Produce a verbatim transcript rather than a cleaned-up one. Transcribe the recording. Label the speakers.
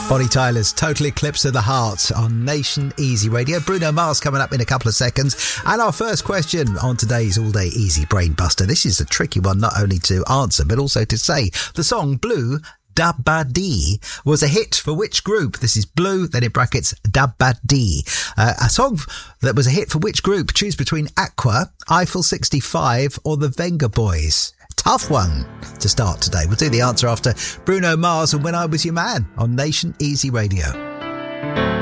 Speaker 1: Bonnie Tyler's Total Eclipse of the Heart on Nation Easy Radio. Bruno Mars coming up in a couple of seconds. And our first question on today's All Day Easy Brain Buster. This is a tricky one, not only to answer, but also to say. The song Blue Dabba Dee was a hit for which group? This is Blue, then in brackets, Dabba Dee. Uh, a song that was a hit for which group? Choose between Aqua, Eiffel sixty-five or the Venga Boys. Tough one to start today. We'll do the answer after Bruno Mars and When I Was Your Man on Nation Easy Radio.